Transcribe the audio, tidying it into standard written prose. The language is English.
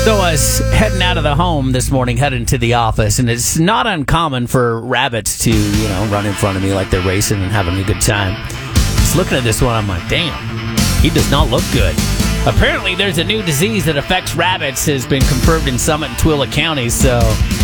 So I was heading out of the home this morning, heading to the office, and it's not uncommon for rabbits to, run in front of me like they're racing and having a good time. Just looking at this one, I'm like, damn, he does not look good. Apparently, there's a new disease that affects rabbits, has been confirmed in Summit and Tooele counties, so